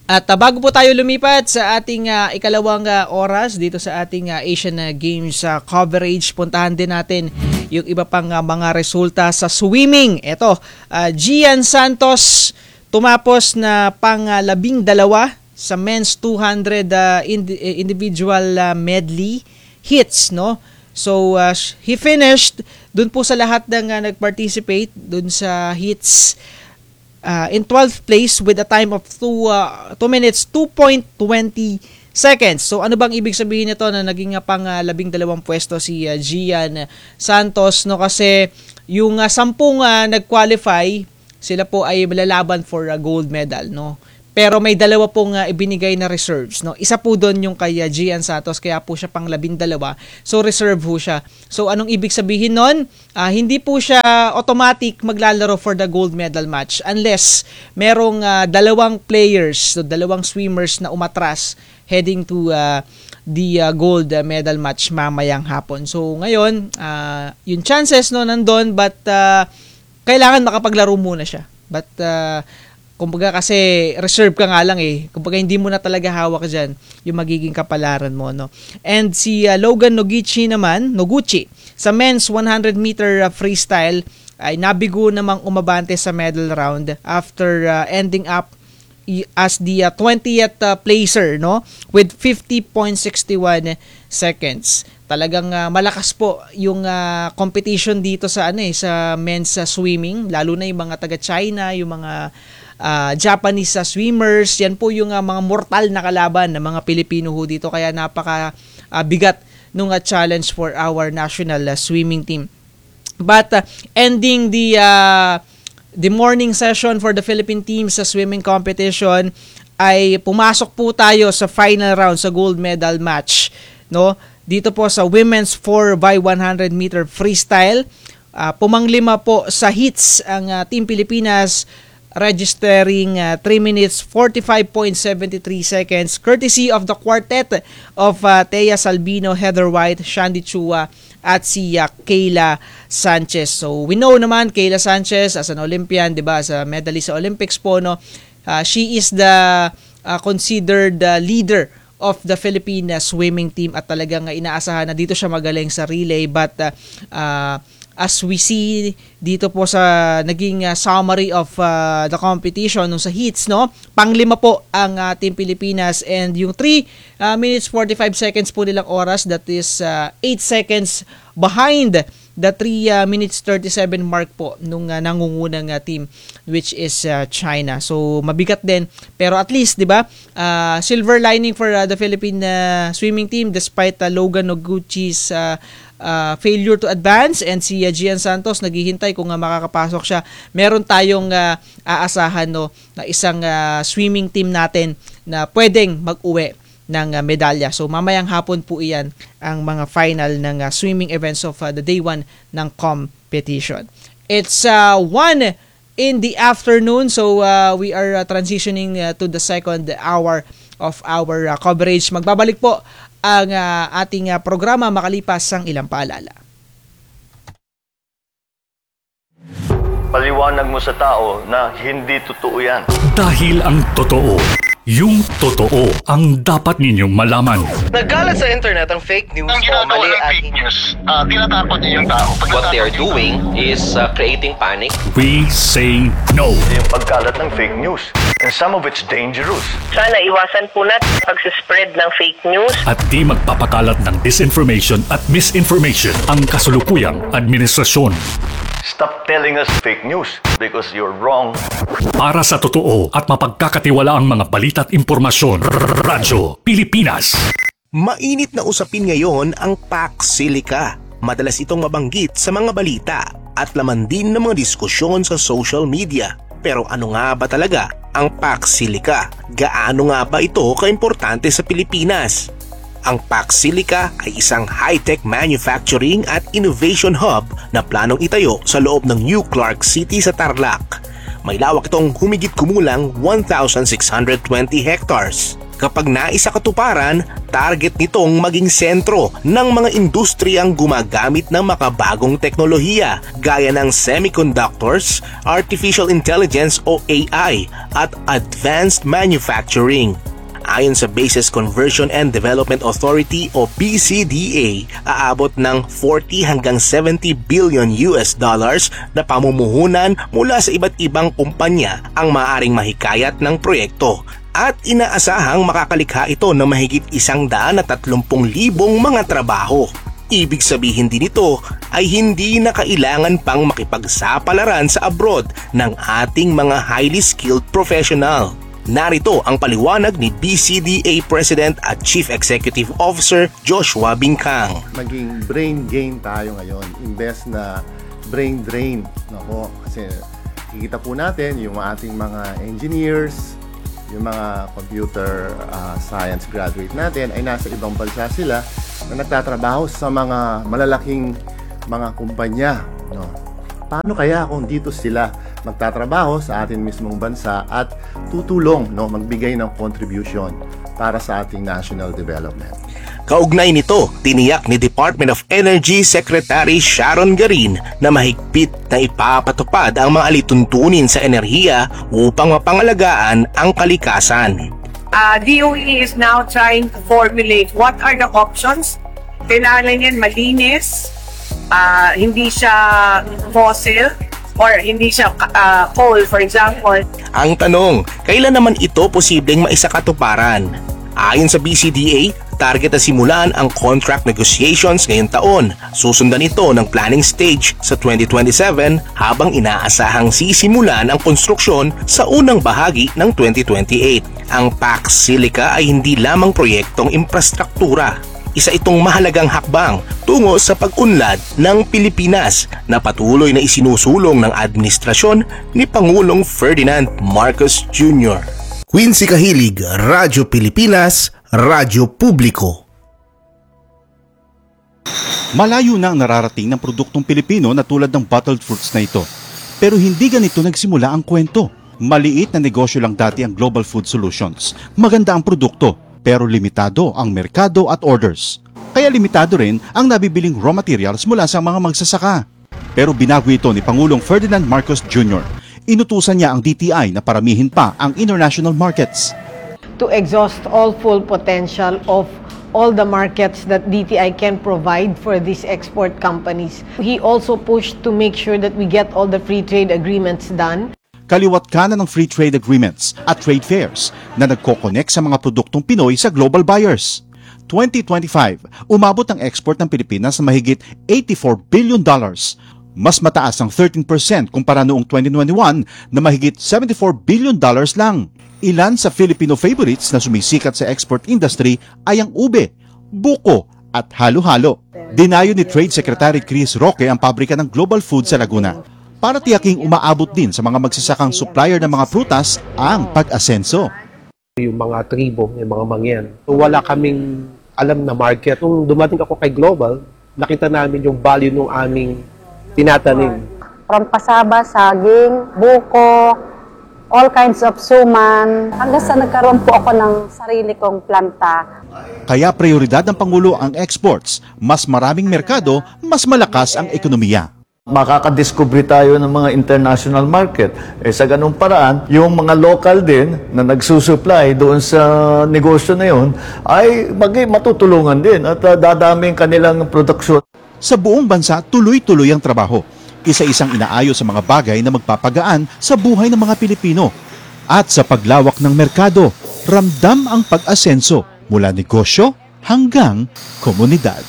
At bago po tayo lumipat sa ating ikalawang oras dito sa ating Asian Games coverage, puntahan din natin yung iba pang mga resulta sa swimming. Ito, Gian Santos tumapos na pang-12 sa men's 200 individual medley hits, no? So he finished dun po sa lahat ng nag-participate dun sa hits in 12th place with a time of 2 minutes 2.20 seconds. So ano bang ibig sabihin nito na naging pang 12 pwesto si Gian Santos, no? Kasi yung 10 nag-qualify, sila po ay malalaban for a gold medal, no? Pero may 2 pong ibinigay na reserves, no? Isa po doon yung kay Gian Santos, kaya po siya pang 12. So reserve po siya. So anong ibig sabihin nun? Hindi po siya automatic maglalaro for the gold medal match unless merong 2 players, so 2 swimmers na umatras heading to the gold medal match mamayang hapon. So ngayon, yung chances no nandun, but kailangan makapaglaro muna siya. But kumbaga kasi reserve ka nga lang eh. Kumbaga hindi mo na talaga hawak dyan yung magiging kapalaran mo, no? And si Logan Noguchi naman, sa men's 100 meter freestyle ay nabigo namang umabante sa medal round after ending up as the 20th placer, no? With 50.61 seconds. Talagang malakas po yung competition dito sa sa men's swimming, lalo na yung mga taga China, yung mga Japanese swimmers. Yan po yung mga mortal na kalaban ng mga Pilipino ho dito, kaya napaka bigat nung challenge for our national swimming team. But ending the morning session for the Philippine team sa swimming competition, ay pumasok po tayo sa final round sa gold medal match, no? Dito po sa women's 4x100 meter freestyle, pumanglima po sa hits ang Team Pilipinas, registering 3 minutes 45.73 seconds courtesy of the quartet of Thea Salbino, Heather White, Shandy Chua at si Kayla Sanchez. So we know naman Kayla Sanchez as an Olympian, 'di ba, sa medalist sa Olympics po, no? She is the considered leader of the Philippine swimming team at talagang inaasahan na dito siya magaling sa relay, but as we see dito po sa naging summary of the competition nung sa heats, no? Panglima po ang Team Pilipinas, and yung 3 minutes 45 seconds po nilang oras, that is 8 seconds behind the 3 minutes 37 mark po nung nangungunang team, which is China. So mabigat din, pero at least 'di ba? Silver lining for the Philippine swimming team despite Logan Noguchi's failure to advance, and si Gian Santos naghihintay kung makakapasok siya. Meron tayong aasahan, no, na isang swimming team natin na pwedeng mag-uwi ng medalya. So mamayang hapon po iyan ang mga final ng swimming events of the day 1 ng competition. It's 1 in the afternoon, so we are transitioning to the second hour of our coverage. Magbabalik po ang ating programa makalipas ang ilang paalala. Paliwanag mo sa tao na hindi totoo yan. Dahil ang totoo, yung totoo ang dapat ninyong malaman. Nagkalat sa internet ang fake news Ang o ginagawa mali ng at fake news, tinatakot niyo yung tao. What they are doing is creating panic. We say no. Yung pagkalat ng fake news, and some of it's dangerous. Sana iwasan po natin pag-spread ng fake news. At di magpapakalat ng disinformation at misinformation ang kasulukuyang administrasyon. Stop telling us fake news because you're wrong. Para sa totoo at mapagkakatiwalaang mga balita at impormasyon, Radyo Pilipinas. Mainit na usapin ngayon ang Pax Silica. Madalas itong mabanggit sa mga balita at laman din ng mga diskusyon sa social media. Pero ano nga ba talaga ang Pax Silica? Gaano nga ba ito kaimportante sa Pilipinas? Ang Pax Silica ay isang high-tech manufacturing at innovation hub na planong itayo sa loob ng New Clark City sa Tarlac. May lawak itong humigit kumulang 1,620 hectares. Kapag naisa katuparan, target nitong maging sentro ng mga industriyang gumagamit ng makabagong teknolohiya gaya ng semiconductors, artificial intelligence o AI at advanced manufacturing. Ayon sa Bases Conversion and Development Authority o BCDA, aabot ng 40 hanggang 70 billion US dollars na pamumuhunan mula sa iba't ibang kumpanya ang maaaring mahikayat ng proyekto. At inaasahang makakalikha ito ng mahigit 130,000 mga trabaho. Ibig sabihin din ito ay hindi na kailangan pang makipagsapalaran sa abroad ng ating mga highly skilled professional. Narito ang paliwanag ni BCDA President at Chief Executive Officer Joshua Bincang. Maging brain gain tayo ngayon, imbes na brain drain. Kasi kikita po natin yung ating mga engineers, yung mga computer science graduate natin ay nasa ibang bansa sila na nagtatrabaho sa mga malalaking mga kumpanya. Paano kaya kung dito sila magtatrabaho sa ating mismong bansa at tutulong, magbigay ng contribution para sa ating national development? Kaugnay nito, tiniyak ni Department of Energy Secretary Sharon Garin na mahigpit na ipapatupad ang mga alituntunin sa enerhiya upang mapangalagaan ang kalikasan. DOE is now trying to formulate what are the options. Kailangan yan malinis, hindi siya fossil, or hindi siya coal, for example. Ang tanong, kailan naman ito posibleng maisakatuparan? Ayon sa BCDA, target na simulan ang contract negotiations ngayong taon. Susundan ito ng planning stage sa 2027 habang inaasahang sisimulan ang konstruksyon sa unang bahagi ng 2028. Ang PAC Silica ay hindi lamang proyektong infrastruktura. Isa itong mahalagang hakbang tungo sa pag-unlad ng Pilipinas na patuloy na isinusulong ng administrasyon ni Pangulong Ferdinand Marcos Jr. Quincy Kahilig, Radyo Pilipinas, Radyo Publiko. Malayo na ang nararating ng produktong Pilipino na tulad ng bottled fruits na ito. Pero hindi ganito nagsimula ang kwento. Maliit na negosyo lang dati ang Global Food Solutions. Maganda ang produkto, pero limitado ang merkado at orders. Kaya limitado rin ang nabibiling raw materials mula sa mga magsasaka. Pero binago ito ni Pangulong Ferdinand Marcos Jr. Inutusan niya ang DTI na paramihin pa ang international markets. To exhaust all full potential of all the markets that DTI can provide for these export companies. He also pushed to make sure that we get all the free trade agreements done. Kaliwat kanan ng free trade agreements at trade fairs na nagko-connect sa mga produktong Pinoy sa global buyers. 2025, umabot ang export ng Pilipinas sa mahigit $84 billion. Mas mataas ang 13% kumpara noong 2021 na mahigit $74 billion lang. Ilan sa Filipino favorites na sumisikat sa export industry ay ang ube, buko at halo-halo. Dinayo ni Trade Secretary Chris Roque ang pabrika ng Global Food sa Laguna para tiyaking umaabot din sa mga magsasakang supplier ng mga prutas ang pag-asenso. Yung mga tribo, yung mga mangyan, wala kaming alam na market. Nung dumating ako kay Global, nakita namin yung value ng aming tinatanim. From pasaba, saging, buko, all kinds of suman. Hanggang sa nagkaroon po ako ng sarili kong planta. Kaya prioridad ng Pangulo ang exports. Mas maraming merkado, mas malakas ang ekonomiya. Makakadiscover tayo ng mga international market. Sa ganung paraan, yung mga local din na nagsusupply doon sa negosyo na yun ay matutulungan din at dadaming kanilang produksyon. Sa buong bansa, tuloy-tuloy ang trabaho. Isa-isang inaayos sa mga bagay na magpapagaan sa buhay ng mga Pilipino. At sa paglawak ng merkado, ramdam ang pag-asenso mula negosyo hanggang komunidad.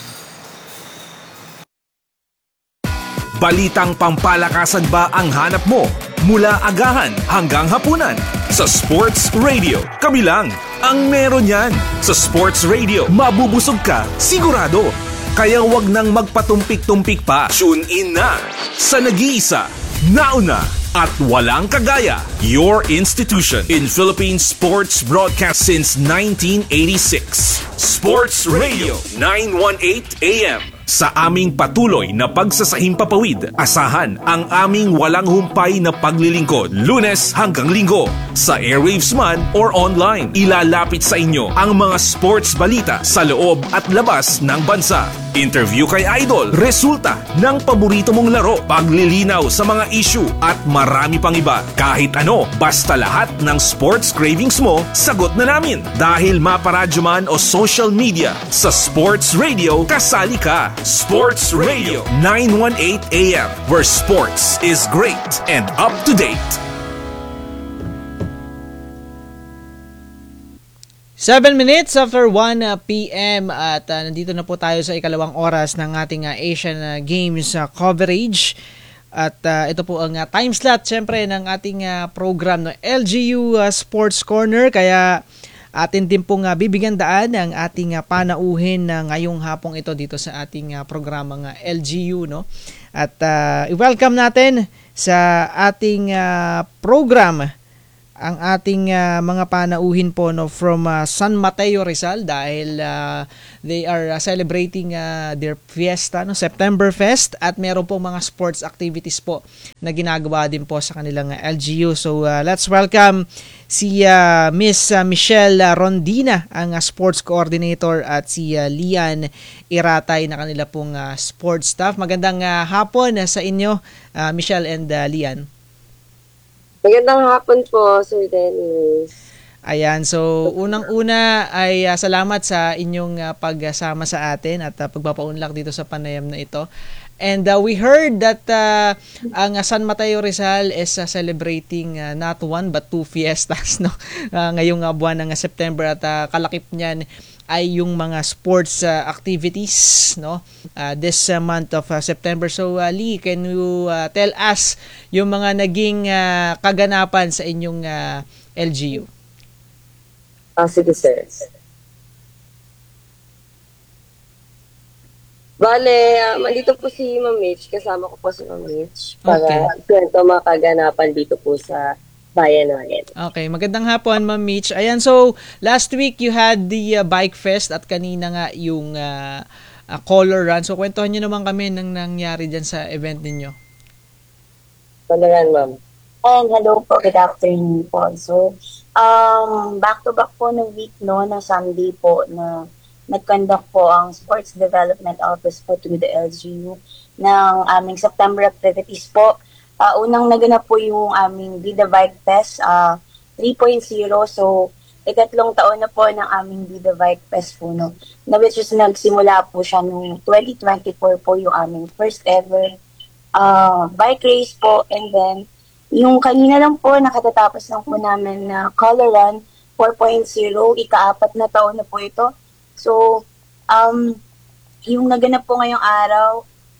Balitang pampalakasan ba ang hanap mo? Mula agahan hanggang hapunan. Sa Sports Radio, kami lang ang meron yan. Sa Sports Radio, mabubusog ka, sigurado. Kaya wag nang magpatumpik-tumpik pa. Tune in na sa nag-iisa, nauna at walang kagaya. Your institution in Philippine sports broadcast since 1986. Sports Radio 918 AM. Sa aming patuloy na pagsasahimpapawid, asahan ang aming walang humpay na paglilingkod, Lunes hanggang Linggo, sa airwaves man or online. Ilalapit sa inyo ang mga sports balita sa loob at labas ng bansa. Interview kay Idol, resulta ng paborito mong laro, paglilinaw sa mga issue at marami pang iba. Kahit ano, basta lahat ng sports cravings mo, sagot na namin. Dahil maparadyo man o social media, sa Sports Radio, kasali ka. Sports Radio 918 AM, where sports is great and up to date. 7 minutes after 1 p.m. at nandito na po tayo sa ikalawang oras ng ating Asian Games coverage. At ito po ang time slot syempre ng ating program no LGU Sports Corner, kaya atin din pong bibigyan daan ang ating panauhin ngayong hapong ito dito sa ating programang LGU, no. At i-welcome natin sa ating program ang ating mga panauhin po no from San Mateo Rizal, dahil they are celebrating their fiesta no, September Fest, at meron po mga sports activities po na ginagawa din po sa kanilang LGU. So let's welcome si Miss Michelle Rondina, ang sports coordinator, at si Lian Iratay na kanila pong sports staff. Magandang hapon sa inyo, Michelle and Lian. Magandang hapon po, Sir Dennis. Ayan, so unang-una ay salamat sa inyong pagsama sa atin at pagpapaunlak dito sa panayam na ito. And we heard that ang San Mateo Rizal is celebrating not one but two fiestas no ngayong buwan ng September, at kalakip niyan ay yung mga sports activities no this month of September. So Lee, can you tell us yung mga naging kaganapan sa inyong LGU? Sige, sir. Bale, dito po si Ma'am Mitch. Kasama ko po si Ma'am Mitch para kwento mga kaganapan dito po sa bayan natin. Okay, magandang hapon, Ma'am Mitch. Ayan, so last week you had the Bike Fest at kanina nga yung color run. So kwentuhan nyo naman kami ng nangyari dyan sa event ninyo. Color run, Ma'am. And hello po, good afternoon po. So, back-to-back po ng week no, na Sunday po na nag-conduct po ang Sports Development Office po through the LGU ng aming September activities po. Unang naganap po yung aming Be The Bike Fest 3.0. So, ikatlong taon na po ng aming Be The Bike Fest po, no? Na which is nagsimula po siya noong 2024 po yung aming first ever bike race po. And then, yung kanina lang po, nakatatapos lang po namin na Color Run 4.0. Ika-4 na taon na po ito. So, yung naganap po ngayong araw,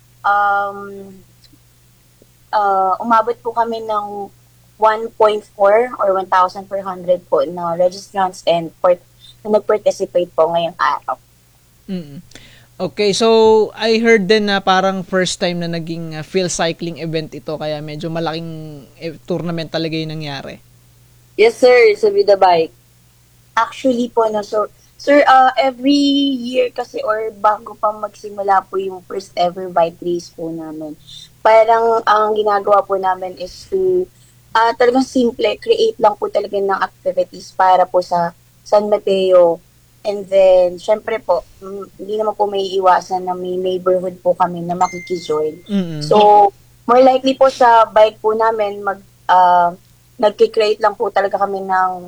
umabot po kami ng 1.4 or 1,400 po na registrants and na nag-participate po ngayong araw. Mm-hmm. Okay, so I heard din na parang first time na naging field cycling event ito, kaya medyo malaking tournament talaga yung nangyari. Yes, sir. Sa Be The Bike. Actually po, no, so sir, every year kasi or bago pa magsimula po yung first ever bike race po namin, parang ang ginagawa po namin is to talagang simple, create lang po talaga ng activities para po sa San Mateo. And then, syempre po, hindi naman po may iwasan na may neighborhood po kami na makikijoin. Mm-hmm. So, more likely po sa bike po namin, nagki-create lang po talaga kami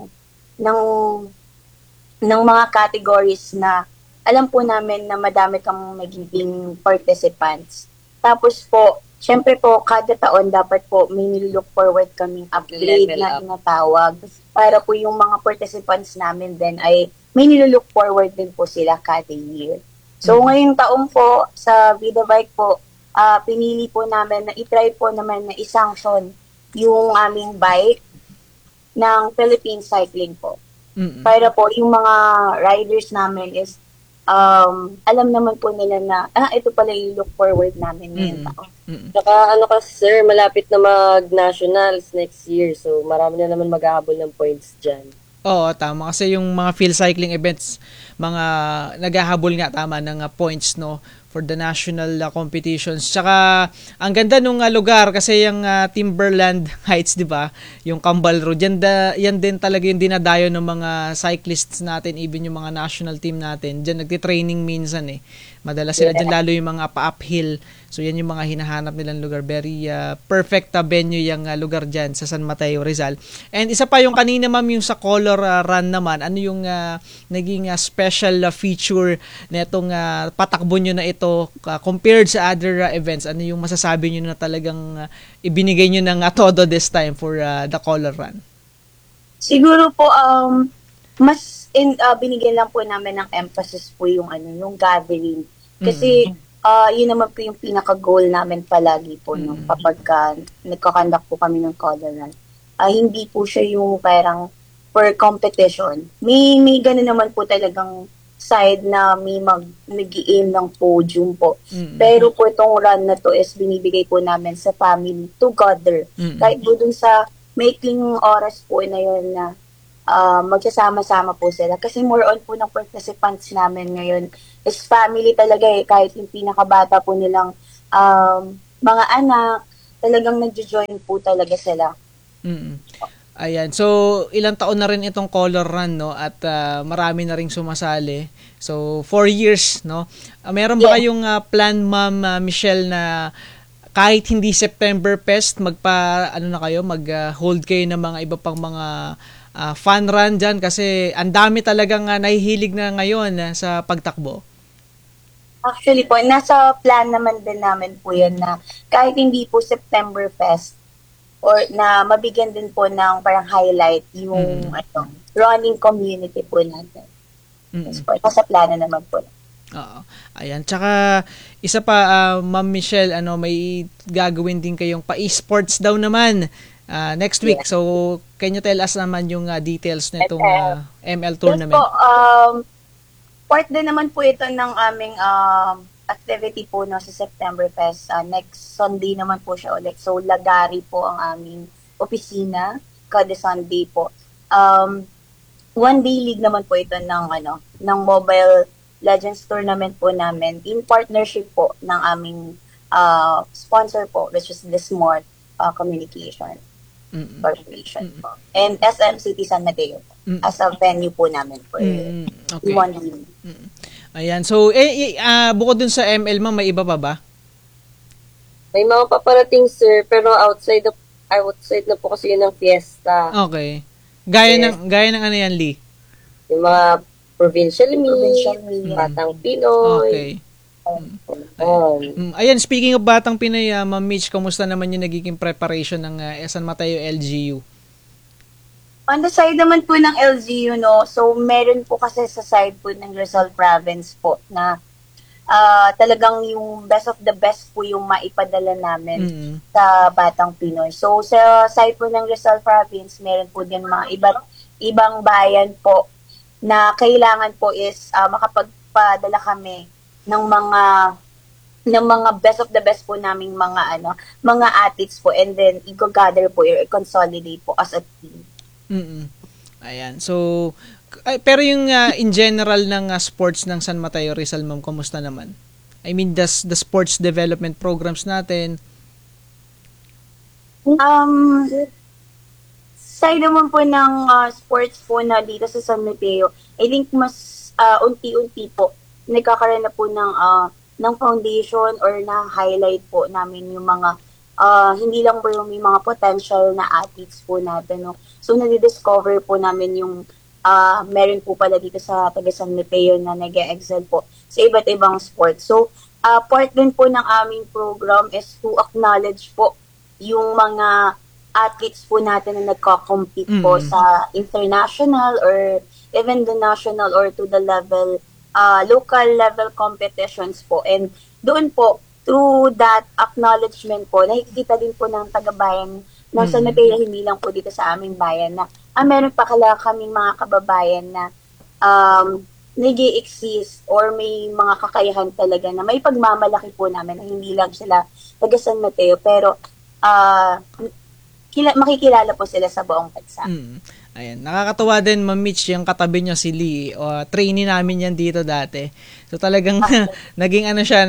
ng mga categories na alam po namin na madami kang magiging participants. Tapos po, syempre po, kada taon dapat po may nilook forward kaming upgrade na tinatawag para po yung mga participants namin din ay may nilook forward din po sila kada year. So, ngayong taong po sa Be The Bike po, pinili po namin na itry po naman na isanction yung aming bike ng Philippine Cycling po. Mm-hmm. Para po yung mga riders namin is alam naman po nila na ito pala yung look forward namin ngayong taon. Saka sir, malapit na mag-nationals next year, so marami na naman maghahabol ng points dyan. Oo, tama. Kasi yung mga field cycling events, mga naghahabol nga tama ng points no for the national competitions. Tsaka ang ganda nung lugar kasi yung Timberland Heights, 'di ba? Yung Cambal Road. Yan din talaga yung dinadayo ng mga cyclists natin, even yung mga national team natin. Diyan nagti-training minsan eh. Madalas sila dyan, lalo yung mga pa-uphill. So yan yung mga hinahanap nilang lugar. Very perfect venue yung lugar dyan sa San Mateo, Rizal. And isa pa yung kanina ma'am, yung sa color run naman, ano yung naging special feature na itong patakbo nyo na ito compared sa other events? Ano yung masasabi nyo na talagang ibinigay nyo ng todo this time for the color run? Siguro po, mas binigyan lang po namin ng emphasis po yung yung gathering. Kasi yun naman po yung pinaka-goal namin palagi po kapag nagkakandak po kami ng color run. Hindi po siya yung parang per competition. May gano'n naman po talagang side na may nag-i-aim ng podium po. Pero po itong run na to is binibigay po namin sa family together. Kahit po dun sa maikling oras po na yun na magsasama-sama po sila. Kasi more on po ng participants namin ngayon is family talaga eh. Kahit yung pinakabata po nilang mga anak, talagang nagjo-join po talaga sila. Ayan. So, ilang taon na rin itong color run, no? At marami na rin sumasali. So, 4 years, no? Meron ba kayong plan, Ma'am Michelle, na kahit hindi September Fest, mag-hold kayo ng mga iba pang mga fun run dyan? Kasi ang dami talagang nahihilig na ngayon sa pagtakbo. Actually po, nasa plan naman din namin po yan na kahit hindi po September Fest, or na mabigyan din po ng parang highlight yung running community po natin. So, nasa plano naman po. Oo. Ayan. Tsaka, isa pa, Ma'am Michelle, may gagawin din kayong pa-esports daw naman next week. Yeah. So, can you tell us naman yung details na itong ML tournament? Yes po, part din naman po ito ng aming activity po sa September Fest. Next Sunday naman po siya ulit. So, Lagari po ang aming opisina kada Sunday po. One day league naman po ito ng Mobile Legends tournament po namin in partnership po ng aming sponsor po, which is the Smart Communication Corporation po. And SM City San Mateo po, as a venue po namin po. Okay. One day. Ayan. So, bukod dun sa ML, ma'am, may iba pa ba? May mga paparating, sir, pero outside na po kasi yun ng fiesta. Okay. Gaya ng ano yan, Lee? Yung mga provincial meet, Batang Pinoy. Okay. Ayan, speaking of Batang Pinoy, Ma'am Mitch, kamusta naman yung nagiging preparation ng San Mateo LGU? On the side naman po ng LGU, so meron po kasi sa side po ng Rizal Province po na talagang yung best of the best po yung maipadala namin sa Batang Pinoy. So sa side po ng Rizal Province, meron po din mga ibang bayan po na kailangan po is makapagpadala kami ng mga best of the best po naming mga athletes po, and then i-gather po, i-consolidate po as a team. Ayan. So, pero yung in general ng sports ng San Mateo Rizal, ma'am, kumusta naman? I mean, the sports development programs natin. Side naman po ng sports po na dito sa San Mateo, I think mas unti-unti po nagkakaroon na po ng foundation or na-highlight po namin yung mga hindi lang po yung may mga potential na athletes po natin. No? So, nadi-discover po namin yung meron po pala dito sa taga San Mateo na nag-excel po sa iba't ibang sports. So, part din po ng aming program is to acknowledge po yung mga athletes po natin na nagko-compete po sa international or even the national or to the level, local level competitions po. And doon po, through that acknowledgement po, nakikita din po ng taga-bayan ng San Mateo, hindi lang po dito sa aming bayan na meron pa kaming mga kababayan na nag-i-exist or may mga kakayahan talaga na may pagmamalaki po namin na hindi lang sila taga San Mateo, pero makikilala po sila sa buong bansa. Ayan, nakakatuwa din, Ma'am Mitch, yung katabi nyo si Lee. Trainee namin yan dito dati. So talagang naging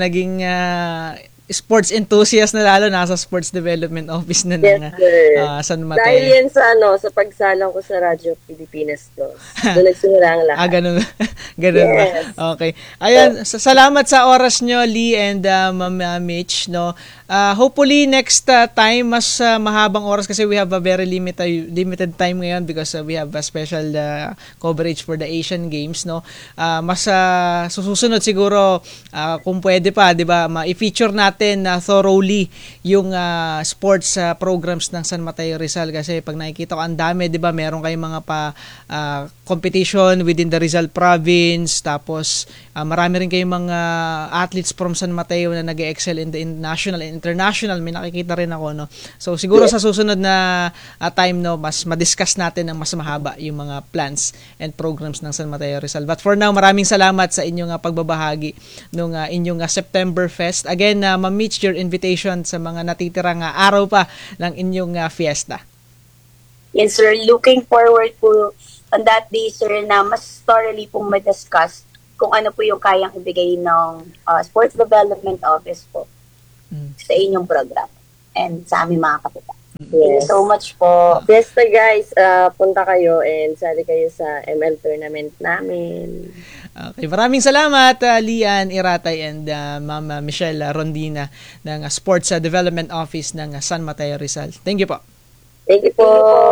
sports enthusiast na lalo, nasa sports development office na ng San Mateo. Dahil yan sa pagsalang ko sa Radyo Pilipinas doon nagsimula ang lahat. Ganun. Ganun ba? Okay. Ayan, salamat sa oras nyo, Lee and Ma'am Mitch, no. Hopefully next time mas mahabang oras kasi we have a very limited time ngayon because we have a special coverage for the Asian Games, no. Mas susunod siguro kung pwede pa, 'di ba, ma-feature natin thoroughly yung sports programs ng San Mateo Rizal kasi pag nakikita ko ang dami, 'di ba, meron kayong mga competition within the Rizal province, tapos marami rin kayong mga athletes from San Mateo na nag-excel in the national and international, may nakikita rin ako, no. So siguro sa susunod na time, no, mas ma-discuss natin ng mas mahaba yung mga plans and programs ng San Mateo Rizal. But for now, maraming salamat sa inyong pagbabahagi nung inyong September Fest. Again, Ma'am Mitch, your invitation sa mga natitirang araw pa ng inyong fiesta. Yes, sir. Looking forward po on that day, sir, na mas thoroughly pong ma-discuss kung ano po yung kayang ibigay ng Sports Development Office po sa inyong program and sa aming mga kapitan. Thank you so much po. Basta guys, punta kayo and sali kayo sa ML tournament namin. Okay, maraming salamat Lian Iratay and Ma'am Michelle Rondina ng Sports Development Office ng San Mateo Rizal. Thank you po. Thank you po.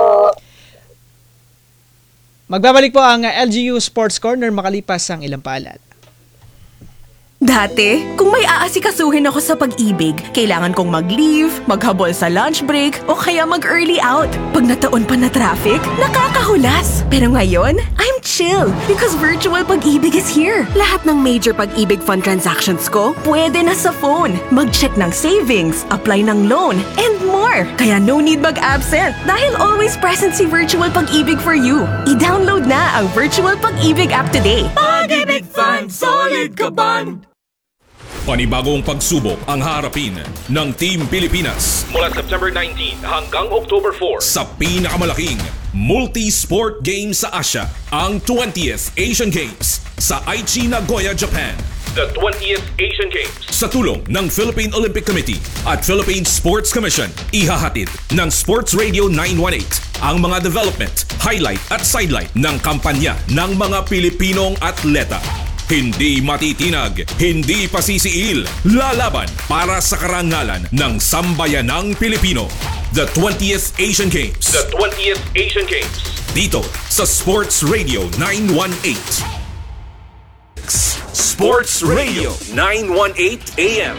Magbabalik po ang LGU Sports Corner makalipas ang ilang paalala. Dati, kung may aasikasuhin ako sa pag-ibig, kailangan kong mag-leave, maghabol sa lunch break, o kaya mag-early out. Pag nataon pa na traffic, nakakahulas. Pero ngayon, I'm chill because virtual pag-ibig is here. Lahat ng major pag-ibig fund transactions ko, pwede na sa phone. Mag-check ng savings, apply ng loan, and more. Kaya no need mag-absent dahil always present si Virtual Pag-ibig for you. I-download na ang Virtual Pag-ibig app today. Pag-ibig Fund, solid ka band! Panibagong pagsubok ang harapin ng Team Pilipinas mula September 19 hanggang October 4 sa pinakamalaking multi-sport game sa Asia, ang 20th Asian Games sa Aichi, Nagoya, Japan. The 20th Asian Games sa tulong ng Philippine Olympic Committee at Philippine Sports Commission, ihahatid ng Sports Radio 918 ang mga development, highlight at sidelight ng kampanya ng mga Pilipinong atleta. Hindi matitinag, hindi pasisiil, lalaban para sa karangalan ng sambayanang Pilipino. The 20th Asian Games. The 20th Asian Games. Dito sa Sports Radio 918. Sports Radio 918 AM.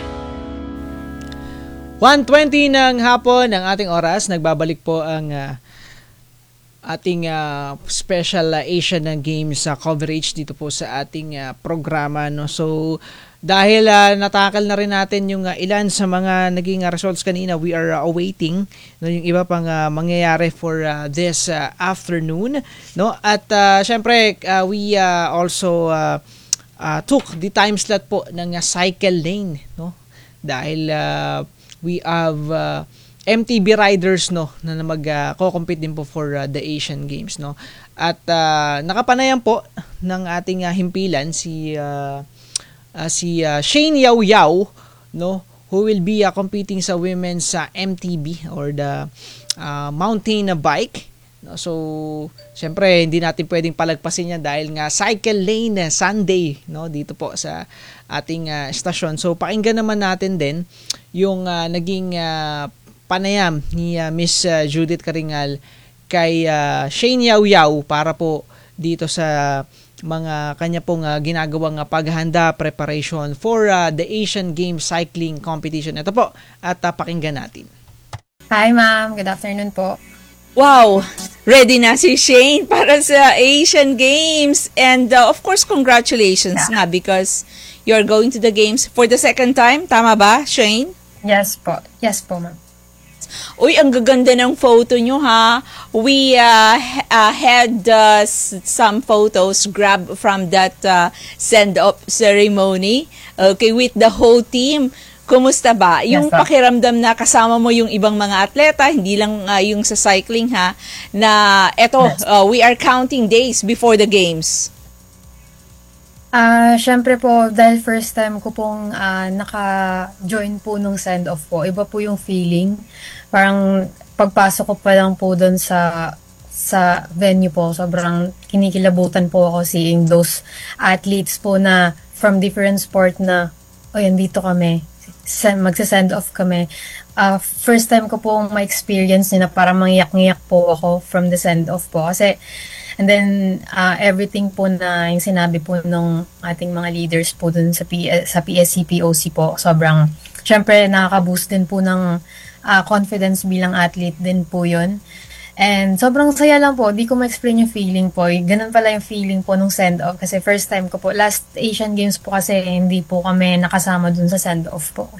1:20 ng hapon ang ating oras. Nagbabalik po ang ating special Asian Games coverage dito po sa ating programa, no. So dahil natakal na rin natin yung ilan sa mga naging results kanina, we are awaiting yung iba pang mangyayari for this afternoon, no. At syempre we also took the time slot po ng cycle lane, no, dahil we have MTB riders, no, na mag-co-compete din po for the Asian Games, no. At nakapanayan po ng ating himpilan si Shane Yao Yao, no, who will be competing sa women's MTB or the mountain bike, no. So syempre hindi natin pwedeng palagpasin yan dahil nga cycle lane Sunday, no, dito po sa ating stasyon. So pakinggan naman natin din yung naging panayam ni Miss Judith Karingal kay Shane Yao Yao para po dito sa mga kanya pong ginagawang paghahanda, preparation for the Asian Games Cycling Competition. Ito po, at pakinggan natin. Hi ma'am, good afternoon po. Wow! Ready na si Shane para sa Asian Games. And of course, congratulations nga because you're going to the games for the second time. Tama ba, Shane? Yes po. Yes po, ma'am. Uy, ang gaganda ng photo nyo, ha? We had some photos grabbed from that send-off ceremony. Okay, with the whole team. Kumusta ba? Yung Yes, ma'am. pakiramdam na kasama mo yung ibang mga atleta, hindi lang yung sa cycling ha, na eto, we are counting days before the games. Syempre po, dahil first time ko pong naka-join po nung send-off po, iba po yung feeling. Parang pagpasok ko pa lang po doon sa venue po, sobrang kinikilabutan po ako seeing those athletes po na from different sport na, dito kami, magsa-send off kami. First time ko po ma-experience na parang mangiyak-ngiyak po ako from the send-off po. Kasi, and then, everything po na yung sinabi po ng ating mga leaders po dun sa PSC, POC po, sobrang, syempre, nakaka-boost din po ng confidence bilang athlete din po yun. And sobrang saya lang po, di ko ma-explain yung feeling po. Ganun pala yung feeling po nung send-off. Kasi first time ko po, last Asian Games po kasi hindi po kami nakasama dun sa send-off po.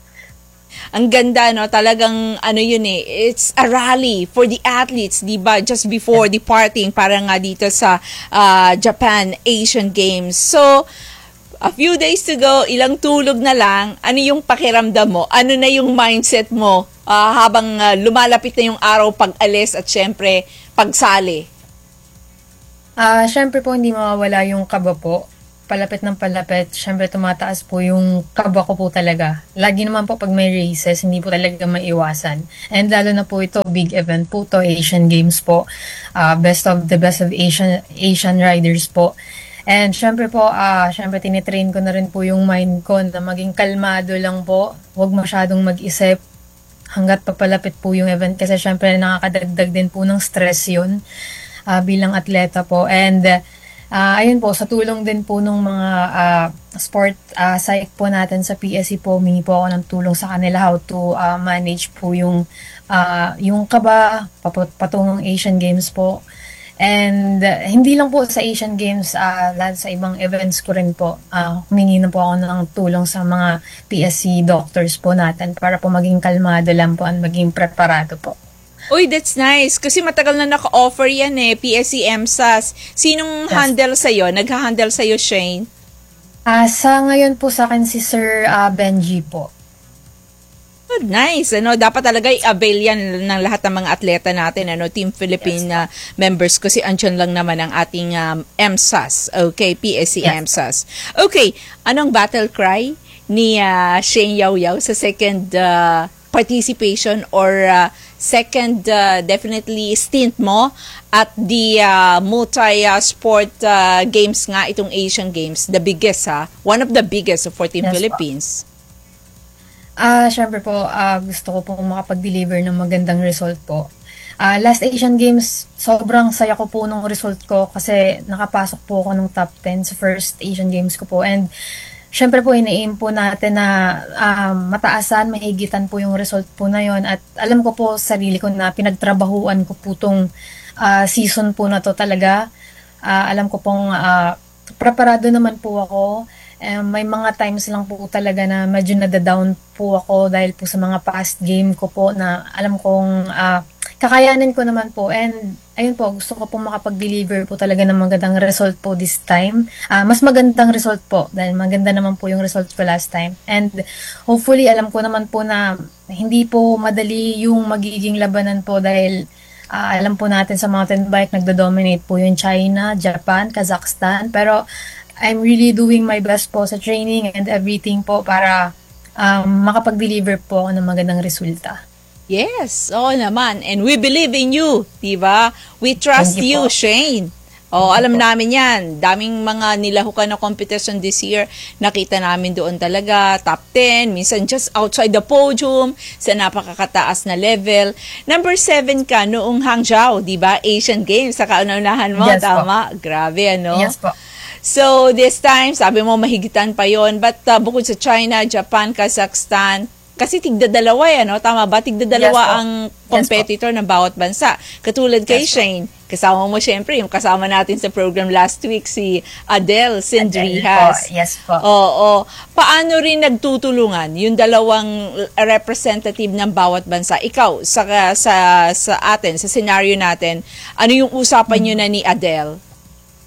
Ang ganda, no? Talagang, yun it's a rally for the athletes, di ba? Just before departing, para nga dito sa Japan Asian Games. So, a few days to go, ilang tulog na lang, ano yung pakiramdam mo? Ano na yung mindset mo habang lumalapit na yung araw pag-alis at syempre pagsali? Syempre po, hindi mawawala yung kaba po. Palapit ng palapit, syempre tumataas po yung kaba ko po talaga. Lagi naman po pag may races, hindi po talaga maiwasan. And lalo na po ito, big event po to, Asian Games po. Best of Asian riders po. And syempre po, tinitrain ko na rin po yung mind ko na maging kalmado lang po. Huwag masyadong mag-isip hanggat papalapit po yung event kasi syempre nakakadagdag din po ng stress yun bilang atleta po. And ayun po, sa tulong din po ng mga sport psych po natin sa PSC po, humingi po ako ng tulong sa kanila how to manage po yung kaba patungong Asian Games po. And hindi lang po sa Asian Games, lalo sa ibang events ko rin po, humingi na po ako ng tulong sa mga PSC doctors po natin para po maging kalmado lang po at maging preparado po. Uy, that's nice. Kasi matagal na naka-offer yan PSC MSAS. Sinong handle sa'yo? Nagha-handle sa'yo, Shane? Sa ngayon po sa akin si Sir Benji po. Oh, nice. Dapat talaga i-avail yan ng lahat ng mga atleta natin. Team Philippine members kasi andyan lang naman ang ating MSAS. Okay, PSC MSAS. Okay, anong battle cry ni Shane Yaw sa second participation or second definitely stint mo at the multi-sport games nga, itong Asian Games, the biggest one of the biggest for Team Philippines. Syempre po, gusto ko po makapag-deliver ng magandang result po. Last Asian Games, sobrang saya ko po nung result ko kasi nakapasok po ako ng top 10 sa first Asian Games ko po. And syempre po, ina-aim po natin na mataasan, mahigitan po yung result po na yon. At alam ko po sa sarili ko na pinagtrabahuan ko po tong season po na to talaga. Alam ko pong preparado naman po ako. May mga times lang po talaga na medyo nadadown po ako dahil po sa mga past game ko po na alam kong kakayanin ko naman po. And ayun po, gusto ko po makapag-deliver po talaga ng magandang result po this time. Mas magandang result po dahil maganda naman po yung result ko last time. And hopefully, alam ko naman po na hindi po madali yung magiging labanan po dahil alam po natin sa mountain bike nagdo-dominate po yung China, Japan, Kazakhstan. Pero I'm really doing my best po sa training and everything po para makapag-deliver po ako ng magandang resulta. Yes, oo naman. And we believe in you, diba? We trust you, Shane. Alam namin yan. Daming mga nilahukan na competition this year. Nakita namin doon talaga, top 10, minsan just outside the podium, sa napakakataas na level. Number 7 ka noong Hangzhou, diba? Asian Games, sa kauna-unahan mo, yes, tama? Po. Grabe, Yes po. So, this time, sabi mo, mahigitan pa yon. But bukod sa China, Japan, Kazakhstan, kasi tigdadalawa tama ba? Tigdadalawa ang competitor ng bawat bansa. Katulad kay Shane, kasama mo syempre, yung kasama natin sa program last week, si Adele Sindrihas. Yes po. Oo. Paano rin nagtutulungan yung dalawang representative ng bawat bansa? Ikaw, sa atin, sa scenario natin, ano yung usapan nyo na ni Adele?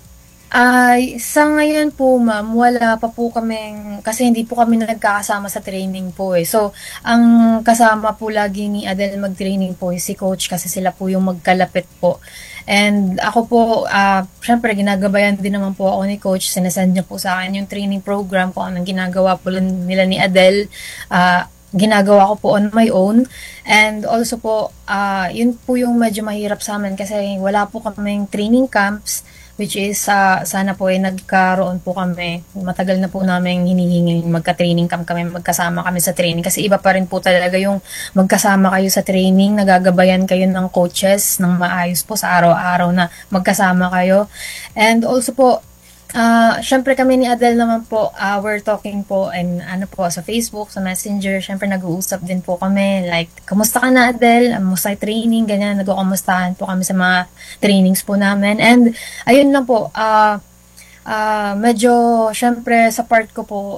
Sa ngayon po, ma'am, wala pa po kaming, kasi hindi po kami nagkakasama sa training po eh. So, ang kasama po lagi ni Adele mag-training po si coach kasi sila po yung magkalapit po. And ako po, syempre ginagabayan din naman po ako ni coach. Sinasend niya po sa akin yung training program kung anong ginagawa po nila ni Adele. Ginagawa ko po on my own. And also po, yun po yung medyo mahirap sa amin kasi wala po kaming training camps, which is sana po nagkaroon po kami. Matagal na po namin hinihingi magka-training camp kami, magkasama kami sa training. Kasi iba pa rin po talaga yung magkasama kayo sa training, nagagabayan kayo ng coaches ng maayos po sa araw-araw na magkasama kayo. And also po, syempre kami ni Adele naman po, we're talking po and po sa Facebook, sa Messenger, syempre nag-uusap din po kami like, kamusta ka na Adele? Kamusta yung training? Ganyan, nagkakamustahan po kami sa mga trainings po namin. And ayun lang po, medyo syempre sa part ko po,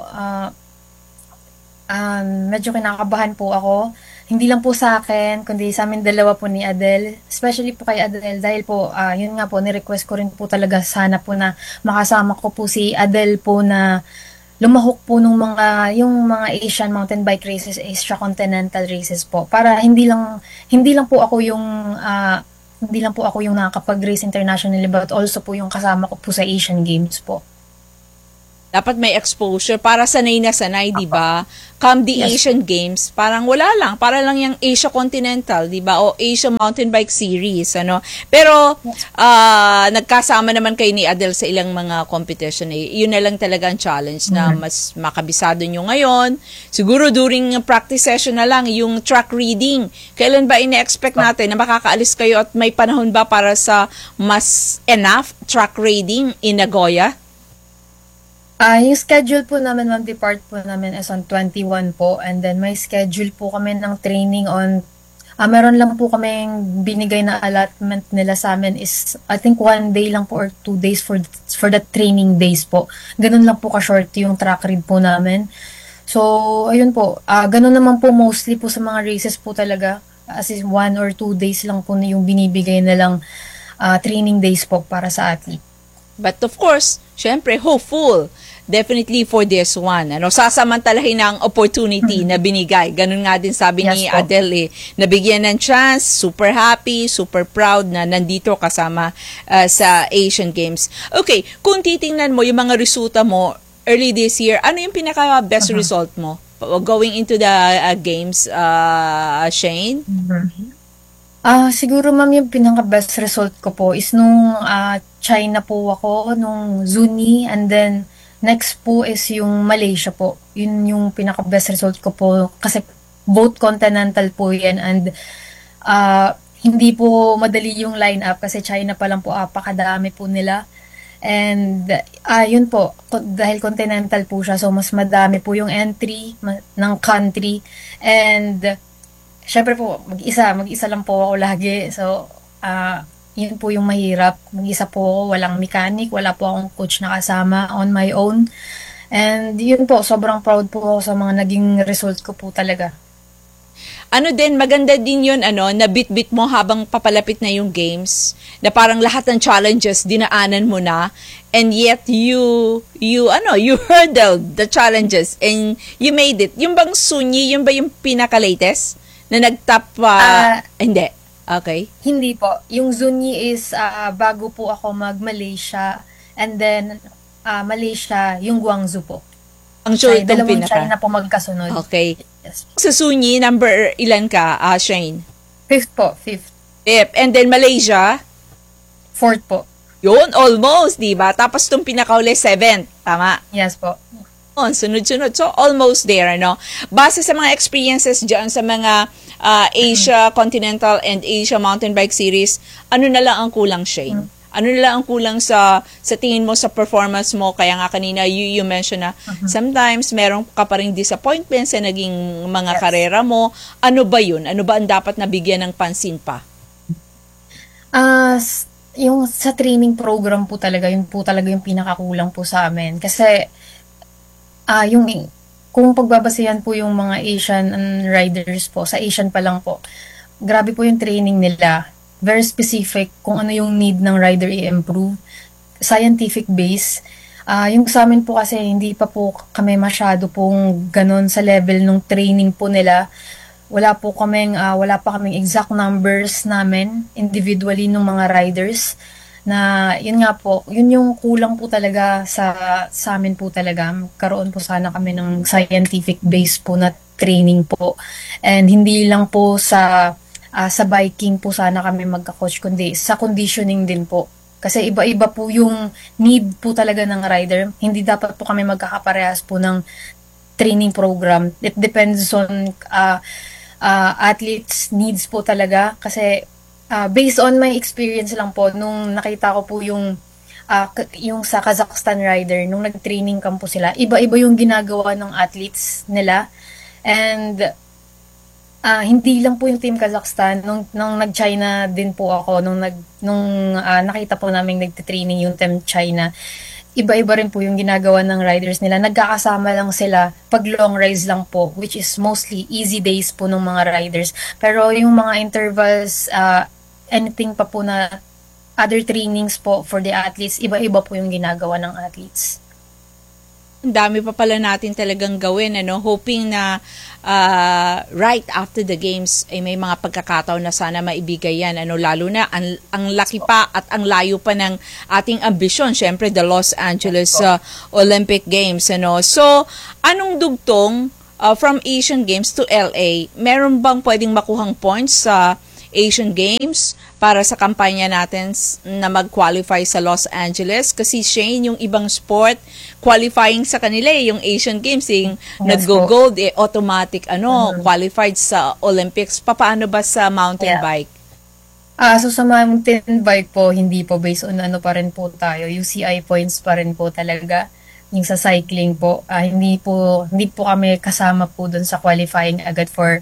medyo kinakabahan po ako. Hindi lang po sa akin, kundi sa amin dalawa po ni Adele. Especially po kay Adele dahil po, yun nga po, ni-request ko rin po talaga sana po na makasama ko po si Adele po na lumahok po yung mga Asian mountain bike races, Asia Continental races po. Para hindi lang po ako yung nakakapag-race internationally but also po yung kasama ko po sa Asian Games po. Dapat may exposure para sanay na sanay, di ba? Come the Asian Games, parang wala lang, para lang yung Asia Continental, di ba? O Asia Mountain Bike Series, ano? Pero nagkasama naman kayo ni Adele sa ilang mga competition eh. Yun na lang talaga ang challenge na mas makabisado nyo ngayon. Siguro during practice session na lang yung track reading. Kailan ba ine-expect natin na makakaalis kayo at may panahon ba para sa mas enough track reading in Nagoya? Yung schedule po namin, ma'am, depart po namin is on 21 po. And then may schedule po kami ng training on, meron lang po kaming binigay na allotment nila sa amin is, I think 1 day lang po or 2 days for the training days po. Ganun lang po ka-short yung track read po namin. So, ayun po. Ganun naman po mostly po sa mga races po talaga. As in 1 or 2 days lang po na yung binibigay nilang training days po para sa athlete. But of course, syempre, hopeful. Definitely for this one. Sasamantalahin ang opportunity na binigay. Ganun nga din sabi ni Adele, nabigyan ng chance, super happy, super proud na nandito kasama sa Asian Games. Okay, kung titingnan mo yung mga resulta mo early this year, ano yung pinaka-best result mo going into the games, Shane? Siguro, ma'am, yung pinaka-best result ko po is nung China po ako, nung Zuni, and then next po is yung Malaysia po. Yun yung pinaka-best result ko po kasi both continental po yan and hindi po madali yung line-up kasi China pa lang po, apakadami po nila. And yun po, dahil continental po siya, so mas madami po yung entry ng country. And syempre po, mag-isa lang po ako lagi. So, yun po yung mahirap. Mag-isa po ako, walang mechanic, wala po akong coach na kasama, on my own. And yun po, sobrang proud po ako sa mga naging result ko po talaga. Maganda din yun, na bit-bit mo habang papalapit na yung games, na parang lahat ng challenges dinaanan mo na, and yet you hurdled the challenges and you made it. Yung bang Sunyi, yun ba yung pinaka-latest na nag-top hindi. Okay. Hindi po. Yung Zuni is bago po ako mag-Malaysia and then Malaysia, yung Guangzoo po. Guangzoo itong pinaka. China po magkasunod. Okay. Yes. Sa Zuni, number ilan ka, Shane? 5th po. 5th. And then Malaysia? 4th po. Yun, almost, di ba? Tapos itong pinakauli, 7th. Tama? Yes po. Sunod-sunod. So, almost there, Base sa mga experiences dyan sa mga Asia Continental and Asia Mountain Bike Series, ano na lang ang kulang, Shane? Ano na lang ang kulang sa tingin mo sa performance mo? Kaya nga kanina, you mentioned na sometimes meron ka pa rin disappointments sa naging mga karera mo. Ano ba yun? Ano ba ang dapat nabigyan ng pansin pa? Yung sa training program po talaga, yun po talaga yung pinakakulang po sa amin. Kasi, kung pagbabasehan po yung mga Asian riders po, sa Asian pa lang po, grabe po yung training nila. Very specific kung ano yung need ng rider i-improve. scientific base. Yung sa amin po kasi hindi pa po kami masyado pong ganun sa level ng training po nila. Wala pa kaming exact numbers namin individually ng mga riders na yun nga po, yun yung kulang po talaga sa amin po talaga. Karoon po sana kami ng scientific base po na training po. And hindi lang po sa biking po sana kami magka-coach, kundi sa conditioning din po. Kasi iba-iba po yung need po talaga ng rider. Hindi dapat po kami magkakaparehas po ng training program. It depends on athletes' needs po talaga. Kasi based on my experience lang po, nung nakita ko po yung sa Kazakhstan rider, nung nag-training camp po sila, iba-iba yung ginagawa ng athletes nila. And hindi lang po yung Team Kazakhstan, nung nag-China din po ako, nung nakita po namin nagtitraining yung Team China, iba-iba rin po yung ginagawa ng riders nila. Nagkakasama lang sila pag long rides lang po, which is mostly easy days po ng mga riders. Pero yung mga intervals, anything pa po na other trainings po for the athletes, iba-iba po yung ginagawa ng athletes. Ang dami pa pala natin talagang gawin, hoping na right after the games ay may mga pagkakataon na sana maibigay yan, lalo na ang laki pa at ang layo pa ng ating ambisyon, syempre the Los Angeles Olympic Games, So anong dugtong from Asian Games to LA, meron bang pwedeng makuhang points sa Asian Games para sa kampanya natin na mag-qualify sa Los Angeles? Kasi Shane, yung ibang sport, qualifying sa kanila yung Asian Games, yung nag-go-gold, automatic, qualified sa Olympics. Paano ba sa mountain bike? So sa mountain bike po, hindi po based on pa rin po tayo. UCI points pa rin po talaga. Yung sa cycling po, hindi po kami kasama po dun sa qualifying agad for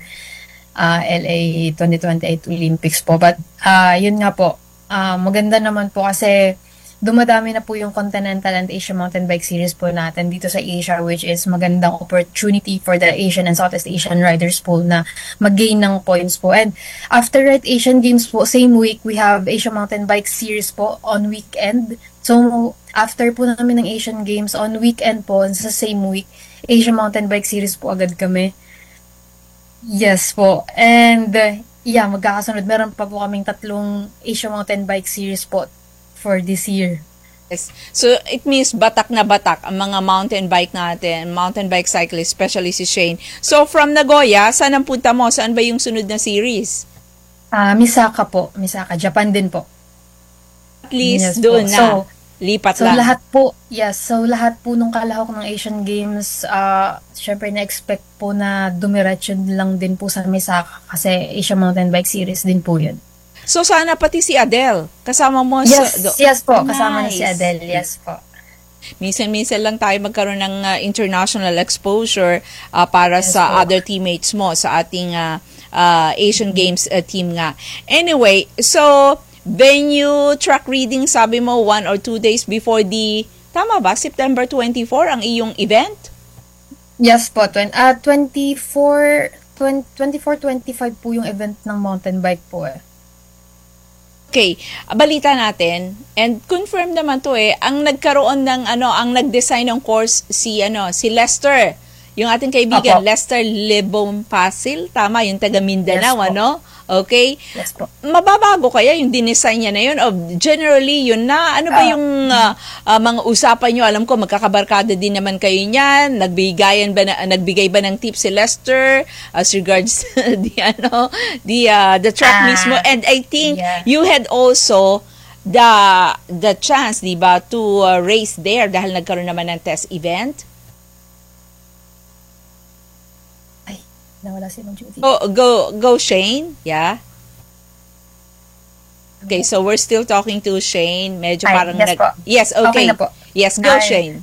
LA 2028 Olympics po. But yun nga po, maganda naman po kasi dumadami na po yung Continental and Asian Mountain Bike Series po natin dito sa Asia, which is magandang opportunity for the Asian and Southeast Asian riders po na mag-gain ng points po. And after Asian Games po, same week, we have Asian Mountain Bike Series po on weekend. So after po namin ng Asian Games, on weekend po, sa same week, Asian Mountain Bike Series po agad kami. Yes po. And magkakasunod. Meron pa po kaming 3 Asian Mountain Bike Series po for this year. Yes. So it means batak na batak ang mga mountain bike natin, mountain bike cyclist, especially si Shane. So from Nagoya, saan ang punta mo? Saan ba yung sunod na series? Misaka po. Misaka. Japan din po. At least doon na. Lipat lang. Lahat po nung kalahok ng Asian Games, syempre na-expect po na dumiretso lang din po sa Misaka kasi Asian Mountain Bike Series din po yun. So sana pati si Adele, kasama mo Yes po, kasama niya si Adele, yes po. Minsan lang tayo magkaroon ng international exposure para sa other teammates mo sa ating Asian Games team nga. Anyway, so venue, track reading, sabi mo 1 or 2 days before tama ba? September 24 ang iyong event? Yes po, 24-25 po yung event ng mountain bike po Okay, balita natin and confirm naman to ang nagkaroon ng ang nag-design ng course si Lester, yung ating kaibigan Lester Lebom Pasil, tama, yung taga Mindanao, Okay? Yes po. Mababago kaya yung dinesign niya na yun? O generally, yun na? Ano ba yung mga usapan nyo? Alam ko, magkakabarkada din naman kayo niyan. Nagbigay ba ng tips si Lester as regards the track mismo? And I think you had also the chance, di ba, to race there dahil nagkaroon naman ng test event? Nawala si Ma'am Judy. Go Shane. Yeah. Okay, so we're still talking to Shane. Medyo parang yes, okay. Na po. Yes, go Shane.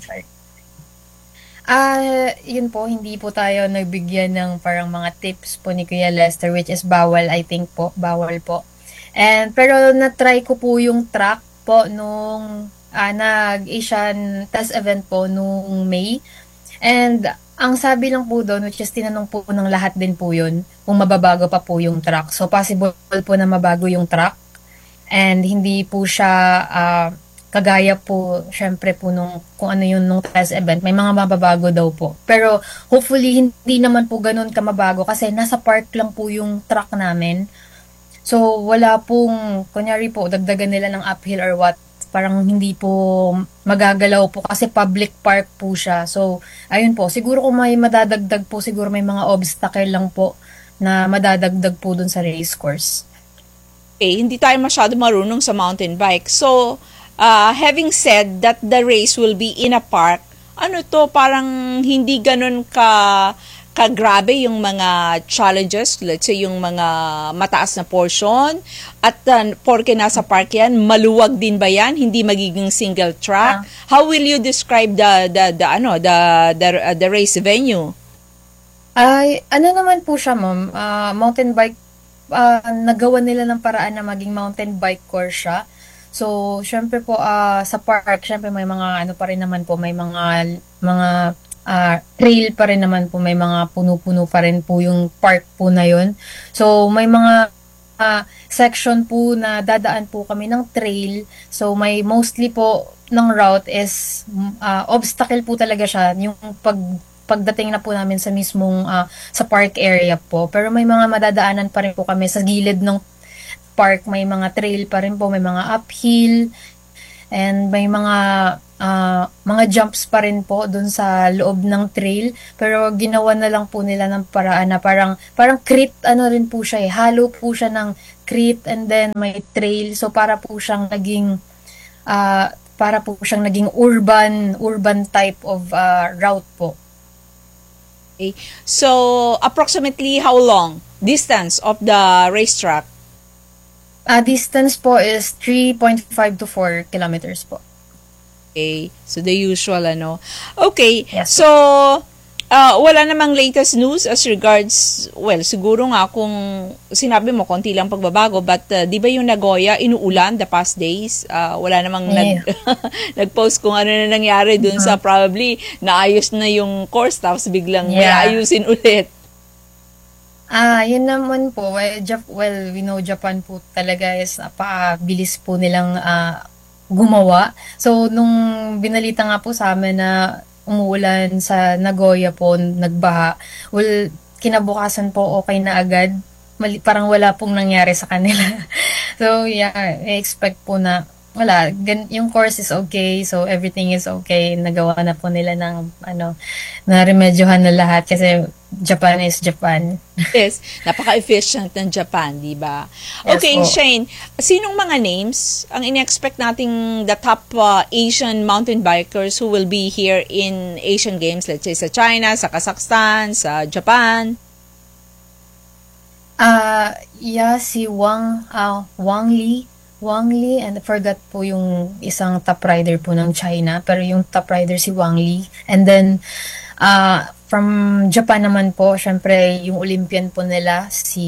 Yun po, hindi po tayo nagbigyan ng parang mga tips po ni Kuya Lester, which is bawal, I think po. Bawal po. Pero na-try ko po yung track po nung nag-Asian test event po nung May. And ang sabi lang po doon, which is tinanong po ng lahat din po yun, kung mababago pa po yung track. So, possible po na mabago yung track. And hindi po siya kagaya po, syempre po nung kung ano yun nung test event, may mga mababago daw po. Pero hopefully hindi naman po ganun kamabago kasi nasa park lang po yung track namin. So wala pong, kunyari po, dagdagan nila ng uphill or what, parang hindi po magagalaw po kasi public park po siya. So ayun po, siguro kung may madadagdag po, siguro may mga obstacle lang po na madadagdag po dun sa race course. Okay, hindi tayo masyado marunong sa mountain bike. So, having said that the race will be in a park, ano to, parang hindi ganun kagrabe yung mga challenges, let's say yung mga mataas na portion, at porke nasa park yan, maluwag din ba yan? Hindi magiging single track? How will you describe the race venue? Ay, ano naman po siya, ma'am? Mountain bike, nagawa nila ng paraan na maging mountain bike course siya. So, syempre po, sa park, syempre may mga, ano pa rin naman po, may mga trail pa rin naman po, may mga puno-puno pa rin po yung park po na yun. So, may mga section po na dadaan po kami ng trail. So, may mostly po ng route is obstacle po talaga siya, yung pagdating na po namin sa mismong sa park area po. Pero may mga madadaanan pa rin po kami sa gilid ng park, may mga trail pa rin po, may mga uphill, and may mga jumps pa rin po dun sa loob ng trail. Pero ginawa na lang po nila ng paraan na parang crit, ano rin po siya halo po siya ng crit and then may trail. So para po siyang naging urban type of route po. Okay. So, approximately how long distance of the racetrack? Distance po is 3.5 to 4 kilometers po. Okay. So, the usual, ano. Okay. Yes. So, wala namang latest news as regards, well, siguro nga kung sinabi mo, konti lang pagbabago, but di ba yung Nagoya, inuulan the past days? Wala namang nag-post kung ano na nangyari dun sa probably naayos na yung course, tapos biglang may ayusin ulit. Yun naman po. Well, we know Japan po talaga is napakabilis po nilang gumawa. So, nung binalita nga po sa amin na umuulan sa Nagoya po, nagbaha, well, kinabukasan po okay na agad. Parang wala pong nangyari sa kanila. So, yeah, I expect po na wala, yung course is okay, so everything is okay. Nagawa na po nila ng na-remedyohan na lahat kasi Japan is Japan. Yes, napaka-efficient ng Japan, di ba? Yes, okay, po. Shane, sinong mga names ang in-expect nating the top Asian mountain bikers who will be here in Asian Games, let's say sa China, sa Kazakhstan, sa Japan? Si Wang Li, and I forgot po yung isang top rider po ng China, pero yung top rider si Wang Li. And then, from Japan naman po, syempre, yung Olympian po nila,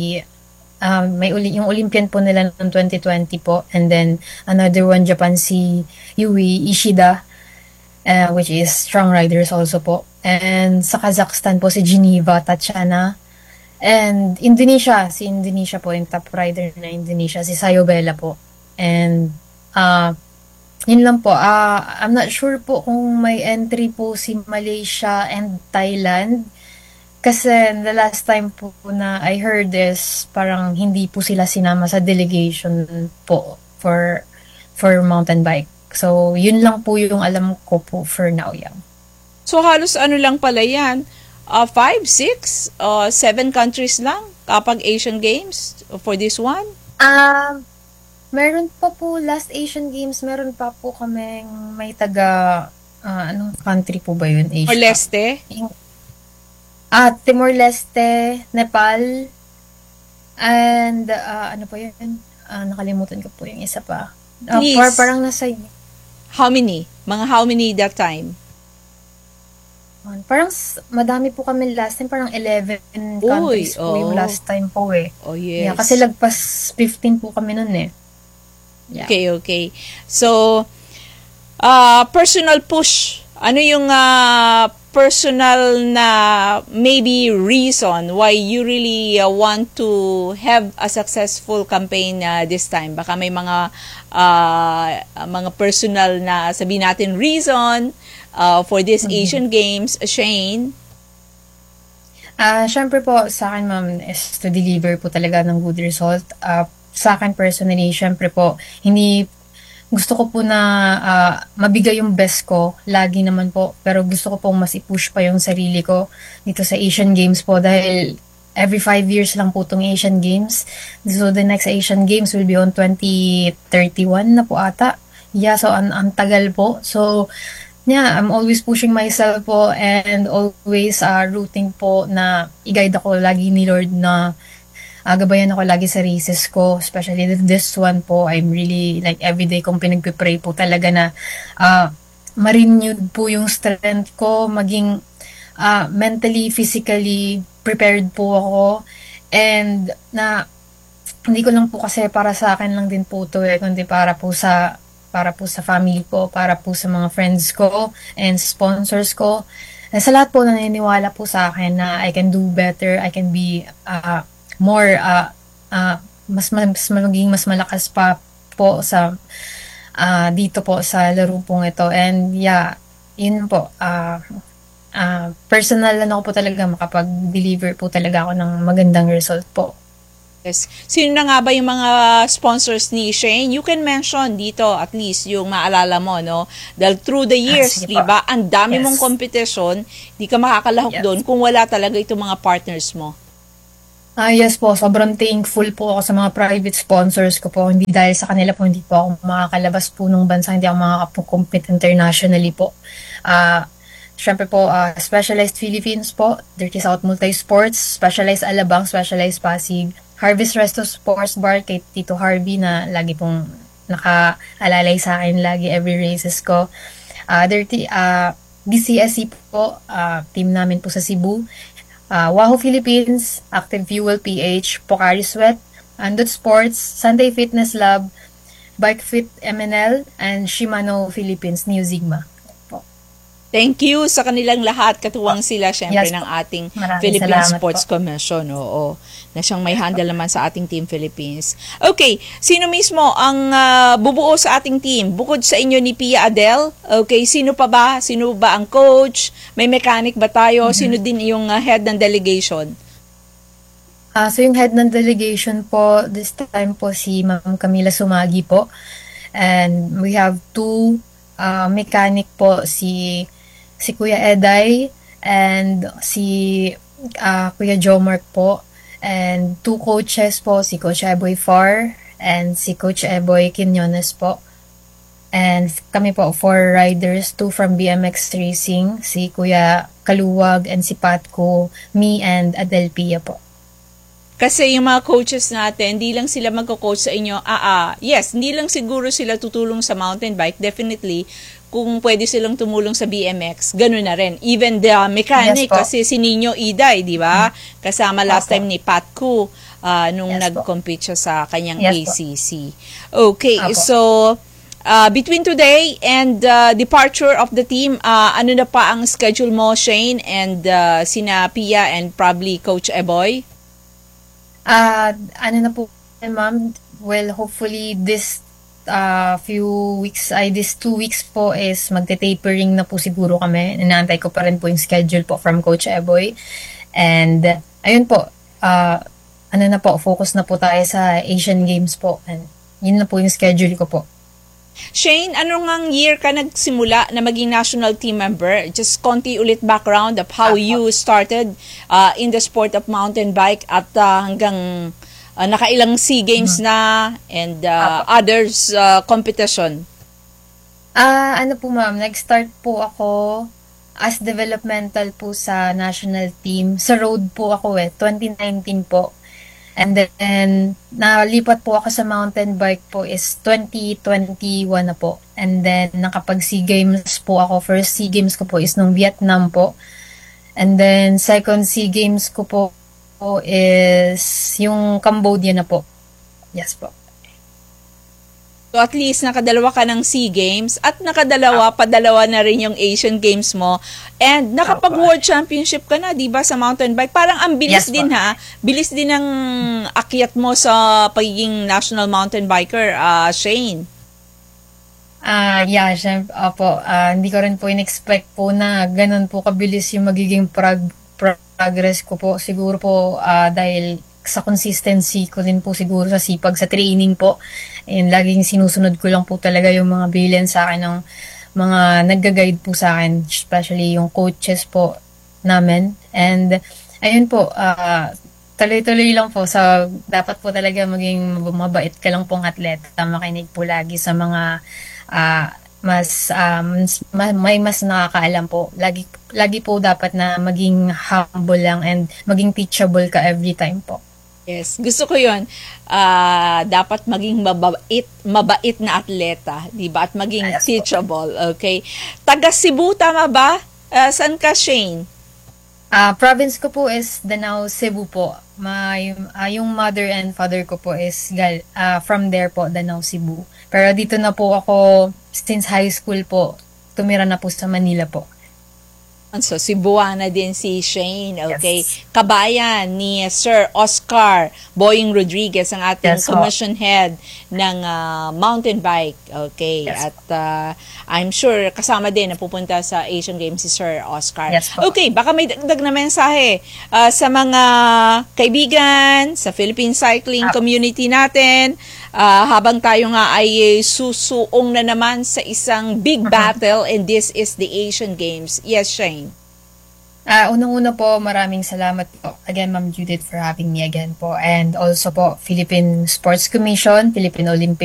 yung Olympian po nila noong 2020 po. And then, another one, Japan, si Yui Ishida, which is strong riders also po. And sa Kazakhstan po, si Geneva Tatiana. And Indonesia po, yung top rider na Indonesia, si Sayobela po. And yun lang po. I'm not sure po kung may entry po si Malaysia and Thailand. Kasi the last time po na I heard is parang hindi po sila sinama sa delegation po for mountain bike. So yun lang po yung alam ko po for now. Yeah. So halos ano lang pala yan? 5, 6, 7 countries lang kapag Asian Games for this one? Meron pa po, last Asian Games, meron pa po kaming may taga, anong country po ba yun? Asia? Timor-Leste? Timor-Leste, Nepal, and ano po yun? Nakalimutan ko po yung isa pa. Parang nasa... How many? Mga how many that time? Parang madami po kami last time, parang 11 countries po yung last time po eh. Oh, yes. Yeah, kasi lagpas 15 po kami nun eh. Yeah. Okay. So, personal push. Ano yung personal na maybe reason why you really want to have a successful campaign this time? Baka may mga personal na sabihin natin reason for this Asian Games, Shane? Syempre po, sa akin, ma'am, is to deliver po talaga ng good result. Sa akin personally, syempre po, gusto ko po na mabigay yung best ko, lagi naman po. Pero gusto ko po mas i-push pa yung sarili ko dito sa Asian Games po dahil every 5 years lang po itong Asian Games. So the next Asian Games will be on 2031 na po ata. Yeah, so ang tagal po. So yeah, I'm always pushing myself po and always rooting po na i-guide ako lagi ni Lord na gabayan ako lagi sa races ko, especially this one po. I'm really like everyday kong pinagpipray po talaga na ma-renewed po yung strength ko, maging mentally, physically prepared po ako, and na hindi ko lang po kasi para sa akin lang din po to kundi para po sa family ko, para po sa mga friends ko and sponsors ko. And sa lahat po naniniwala po sa akin na I can do better, I can be more, mas malakas pa po sa dito po sa laro pong ito. And yeah, yun po, personal na ako po talaga makapag-deliver po talaga ako ng magandang result po. Yes. Sino na nga ba yung mga sponsors ni Shane? You can mention dito at least yung maalala mo, no? Dahil through the years, di ba, ang dami mong competition, di ka makakalahok doon kung wala talaga itong mga partners mo. Yes po, sobrang thankful po ako sa mga private sponsors ko po. Hindi dahil sa kanila po, hindi po ako makakalabas po ng bansa, hindi ako makakapumpit internationally po. Siyempre po, Specialized Philippines po, Dirty South Multi-Sports, Specialized Alabang, Specialized Pasig, Harvest Resto Sports Bar kay Tito Harvey na lagi pong nakaalalay sa akin lagi every races ko. BCSC po, team namin po sa Cebu. Wahoo Philippines, Active Fuel PH, Pocari Sweat, Andot Sports, Sunday Fitness Lab, Bike Fit MNL, and Shimano Philippines, New Sigma. Thank you sa kanilang lahat. Katuwang sila syempre ng ating Philippine Sports Commission. Oo, na siyang may handle naman sa ating Team Philippines. Okay, sino mismo ang bubuo sa ating team? Bukod sa inyo ni Pia Adele, okay, sino pa ba? Sino ba ang coach? May mechanic ba tayo? Sino din yung head ng delegation? So yung head ng delegation po, this time po si Ma'am Camila Sumagi po. And we have 2 mechanic po, si Kuya Eday and si Kuya Jomark po, and 2 coaches po, si Coach Eboy Far and si Coach Eboy Quinones po, and kami po 4 riders, 2 from BMX Racing, si Kuya Kaluwag and si Patko, me and Adel Pia po. Kasi yung mga coaches natin, hindi lang sila magko-coach sa inyo. Yes, hindi lang siguro sila tutulong sa mountain bike, definitely. Kung pwede silang tumulong sa BMX, gano'n na rin. Even the mechanic, kasi si Nino Iday, di ba? Kasama last time ni Patko nung nag-compete siya sa kanyang ACC. Okay, so between today and departure of the team, ano na pa ang schedule mo, Shane, and sina Pia and probably Coach Eboy? Ano na po, ma'am? Well, hopefully this these 2 weeks po is magte-tapering na po siguro kami. Inaantay ko pa rin po yung schedule po from Coach Eboy. And ayun po, ano na po, focus na po tayo sa Asian Games po. And yun na po yung schedule ko po. Shane, anong year ka nagsimula na maging national team member? Just konti ulit background of how you started in the sport of mountain bike at hanggang nakailang SEA Games na and others competition. Ano po ma'am, nag-start po ako as developmental po sa national team. Sa road po ako 2019 po. And then, nalipat po ako sa mountain bike po is 2021 na po. And then, nakapag-SEA Games po ako. First SEA Games ko po is nung Vietnam po. And then, second SEA Games ko po is yung Cambodia na po. Yes po. So at least nakadalawa ka ng SEA Games at padalawa na rin yung Asian Games mo and nakapag-World Championship ka na, 'di ba, sa mountain bike. Parang ang bilis din bilis din ng akyat mo sa pagiging national mountain biker, Shane. Yeah, syempre, hindi ko rin po in-expect po na ganun po kabilis yung magiging progress ko po. Siguro po dahil sa consistency ko din po siguro sa sipag sa training po. And laging sinusunod ko lang po talaga yung mga bilin sa akin ng mga nagga-guide po sa akin, especially yung coaches po namin. And ayun po, tuloy-tuloy lang po. So, dapat po talaga maging mabait ka lang pong atleta. Makinig po lagi sa mga may mas nakakaalam po. Lagi po dapat na maging humble lang and maging teachable ka every time po. Yes, gusto ko 'yon. Dapat maging mabait na atleta, 'di ba? At maging teachable, okay? Taga Cebu, tama ba? Saan ka, Shane? Province ko po is Danao, Cebu po. Yung mother and father ko po is from there po, Danao, Cebu. Pero dito na po ako since high school po. Tumira na po sa Manila po. So, Cebuana din si Shane, okay? Kabayan ni Sir Oscar Boying Rodriguez, ang ating commission head ng mountain bike, okay? At I'm sure kasama din na pupunta sa Asian Games si Sir Oscar. Okay, baka may dagdag na mensahe sa mga kaibigan, sa Philippine cycling community natin, habang tayo nga ay susuong na naman sa isang big battle, and this is the Asian Games. Yes, Shane. Unang-una po, maraming salamat po again, Ma'am Judith, for having me again po. And also po, Philippine Sports Commission, Philippine Olympic